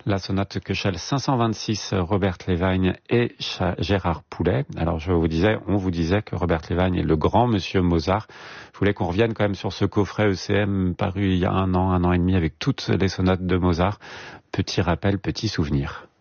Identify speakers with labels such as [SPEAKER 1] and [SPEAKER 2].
[SPEAKER 1] La sonate Köchel 526, Robert Levine et Gérard Poulet. Alors on vous disait que Robert Levine est le grand monsieur Mozart. Je voulais qu'on revienne quand même sur ce coffret ECM paru il y a un an et demi avec toutes les sonates de Mozart. Petit rappel, petit souvenir.